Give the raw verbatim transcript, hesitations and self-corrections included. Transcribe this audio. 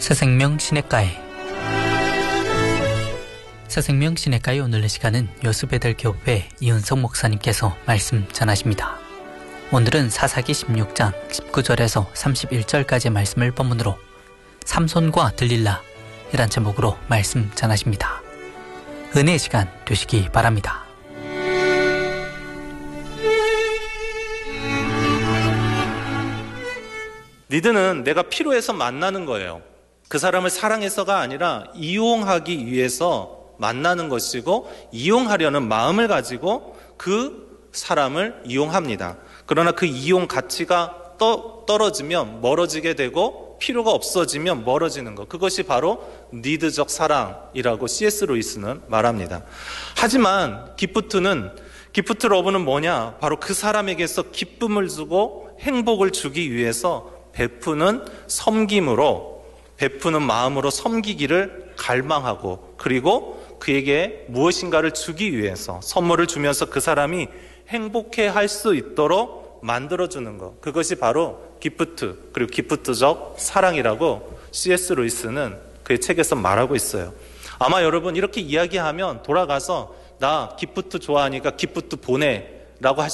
새생명 시냇가에 새생명 시냇가의 오늘의 시간은 여수베델교회 이은석 목사님께서 말씀 전하십니다. 오늘은 사사기 십육 장 십구 절에서 삼십일 절까지의 말씀을 본문으로 삼손과 들릴라 이란 제목으로 말씀 전하십니다. 은혜의 시간 되시기 바랍니다. 니드는 내가 필요해서 만나는 거예요. 그 사람을 사랑해서가 아니라 이용하기 위해서 만나는 것이고, 이용하려는 마음을 가지고 그 사람을 이용합니다. 그러나 그 이용 가치가 떠, 떨어지면 멀어지게 되고 필요가 없어지면 멀어지는 것, 그것이 바로 니드적 사랑이라고 씨에스 루이스는 말합니다. 하지만 기프트는 기프트 러브는 뭐냐? 바로 그 사람에게서 기쁨을 주고 행복을 주기 위해서 베푸는 섬김으로, 베푸는 마음으로 섬기기를 갈망하고, 그리고 그에게 무엇인가를 주기 위해서 선물을 주면서 그 사람이 행복해 할 수 있도록 만들어주는 것, 그것이 바로 기프트, 그리고 기프트적 사랑이라고 씨에스 루이스는 그의 책에서 말하고 있어요. 아마 여러분 이렇게 이야기하면 돌아가서 나 기프트 좋아하니까 기프트 보내 라고 하실